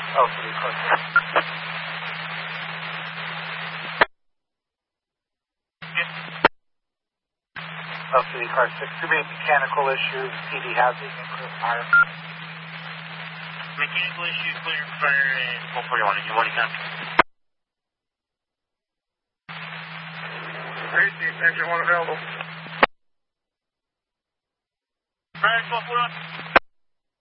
LCD car 6. LCD car 6. There may be mechanical issues. PD has it. Clear fire. Mechanical issue, clear fire, and 141. You want to come? Great, engine 1 available. Fire 1241.